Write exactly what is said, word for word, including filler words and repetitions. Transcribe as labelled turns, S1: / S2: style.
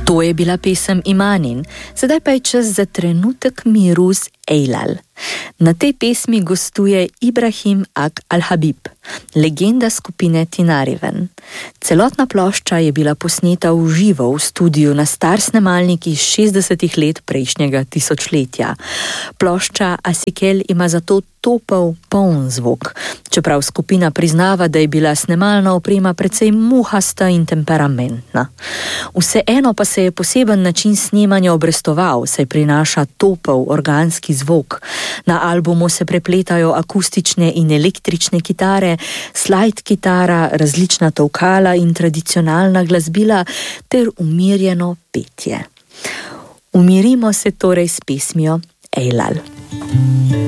S1: To je bila pesem Imanin, sedaj pa je čas za trenutek miru z Ejlal. Na tej pesmi gostuje Ibrahim Ag Al-Habib, legenda skupine Tinariwen. Celotna plošča je bila posneta v živo v studiu na star snemalnik iz šestdesetih let prejšnjega tisočletja. Plošča Asikel ima zato topel, poln zvok, čeprav skupina priznava, da je bila snemalna oprema precej muhasta in temperamentna. Vseeno pa se je poseben način snemanja obrestoval, saj prinaša topel, organski zvok. Na albumu se prepletajo akustične in električne kitare, slide kitara, različna tolkala in tradicionalna glasbila ter umirjeno petje. Umirimo se torej s pesmijo Ejlal.